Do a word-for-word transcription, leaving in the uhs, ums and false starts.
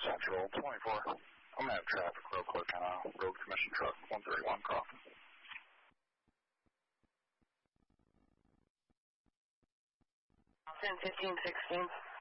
Central twenty-four. I'm going to have traffic real quick on a road commission truck, one thirty-one crossing. ten fifteen sixteen.